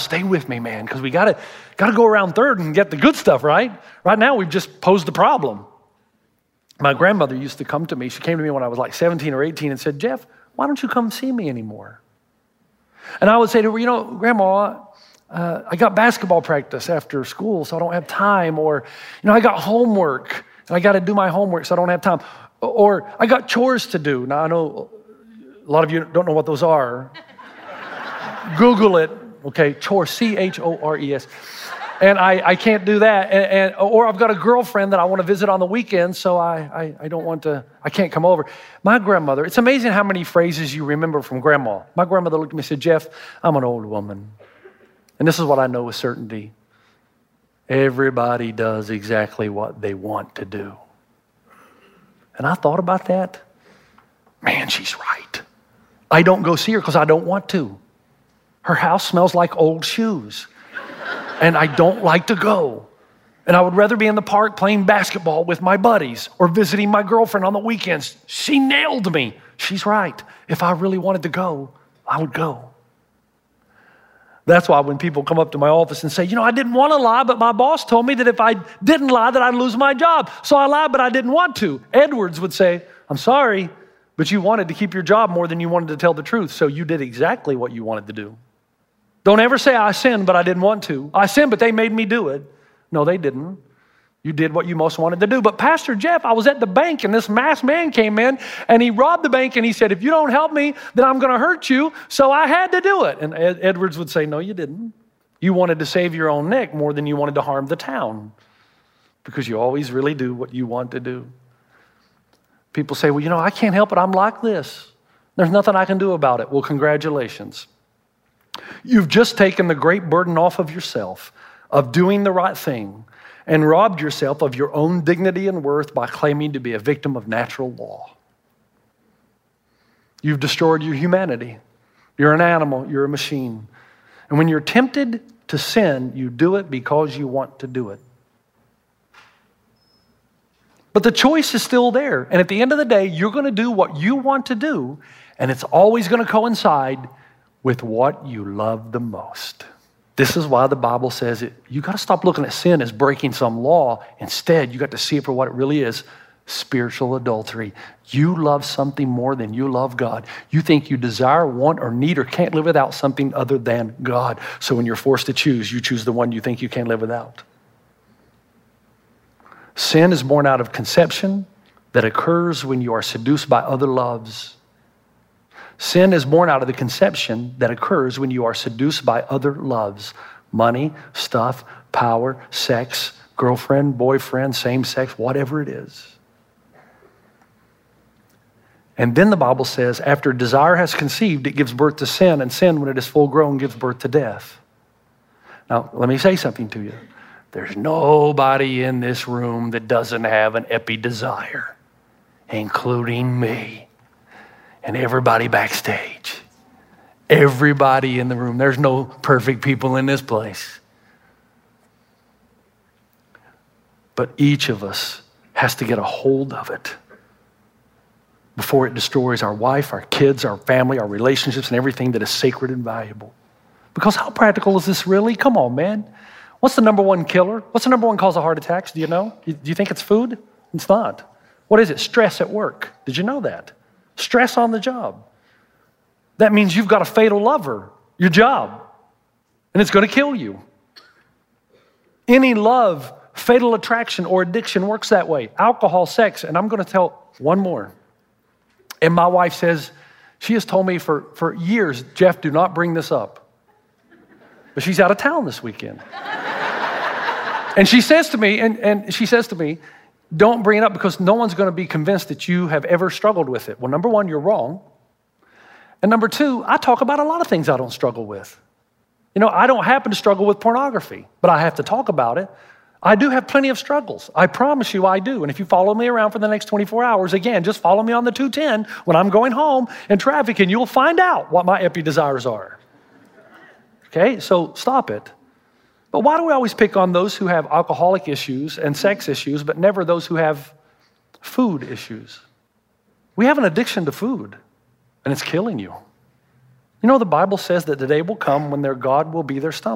stay with me, man, because we gotta go around third and get the good stuff, right? Right now, we've just posed the problem. My grandmother used to come to me. She came to me when I was like 17 or 18 and said, Jeff, why don't you come see me anymore? And I would say to her, Grandma, I got basketball practice after school, so I don't have time. Or, I got homework, and I got to do my homework, so I don't have time. Or, I got chores to do. Now, I know a lot of you don't know what those are. Google it, okay, chores, C-H-O-R-E-S. And I can't do that. Or I've got a girlfriend that I want to visit on the weekend, so I can't come over. My grandmother, it's amazing how many phrases you remember from Grandma. My grandmother looked at me and said, Jeff, I'm an old woman. And this is what I know with certainty. Everybody does exactly what they want to do. And I thought about that. Man, she's right. I don't go see her because I don't want to. Her house smells like old shoes. And I don't like to go. And I would rather be in the park playing basketball with my buddies or visiting my girlfriend on the weekends. She nailed me. She's right. If I really wanted to go, I would go. That's why when people come up to my office and say, I didn't want to lie, but my boss told me that if I didn't lie, that I'd lose my job. So I lied, but I didn't want to. Edwards would say, I'm sorry, but you wanted to keep your job more than you wanted to tell the truth. So you did exactly what you wanted to do. Don't ever say, I sinned, but I didn't want to. I sinned, but they made me do it. No, they didn't. You did what you most wanted to do. But Pastor Jeff, I was at the bank, and this masked man came in, and he robbed the bank, and he said, if you don't help me, then I'm going to hurt you. So I had to do it. And Edwards would say, no, you didn't. You wanted to save your own neck more than you wanted to harm the town, because you always really do what you want to do. People say, well, I can't help it. I'm like this. There's nothing I can do about it. Well, congratulations. You've just taken the great burden off of yourself of doing the right thing and robbed yourself of your own dignity and worth by claiming to be a victim of natural law. You've destroyed your humanity. You're an animal. You're a machine. And when you're tempted to sin, you do it because you want to do it. But the choice is still there. And at the end of the day, you're going to do what you want to do, and it's always going to coincide with what you love the most. This is why the Bible says you got to stop looking at sin as breaking some law. Instead, you got to see it for what it really is, spiritual adultery. You love something more than you love God. You think you desire, want, or need, or can't live without something other than God. So when you're forced to choose, you choose the one you think you can't live without. Sin is born out of conception that occurs when you are seduced by other loves. Sin is born out of the conception that occurs when you are seduced by other loves. Money, stuff, power, sex, girlfriend, boyfriend, same sex, whatever it is. And then the Bible says, after desire has conceived, it gives birth to sin, and sin, when it is full grown, gives birth to death. Now, let me say something to you. There's nobody in this room that doesn't have an epi-desire, including me. And everybody backstage. Everybody in the room. There's no perfect people in this place. But each of us has to get a hold of it before it destroys our wife, our kids, our family, our relationships, and everything that is sacred and valuable. Because how practical is this really? Come on, man. What's the number one killer? What's the number one cause of heart attacks? Do you know? Do you think it's food? It's not. What is it? Stress at work. Did you know that? Stress on the job. That means you've got a fatal lover, your job, and it's going to kill you. Any love, fatal attraction, or addiction works that way. Alcohol, sex, and I'm going to tell one more. And my wife says, she has told me for years, Jeff, do not bring this up. But she's out of town this weekend. And she says to me, don't bring it up because no one's going to be convinced that you have ever struggled with it. Well, number one, you're wrong. And number two, I talk about a lot of things I don't struggle with. I don't happen to struggle with pornography, but I have to talk about it. I do have plenty of struggles. I promise you I do. And if you follow me around for the next 24 hours, again, just follow me on the 210 when I'm going home in traffic, and you'll find out what my epi-desires are. Okay, so stop it. But why do we always pick on those who have alcoholic issues and sex issues, but never those who have food issues? We have an addiction to food, and it's killing you. The Bible says that the day will come when their God will be their stomach.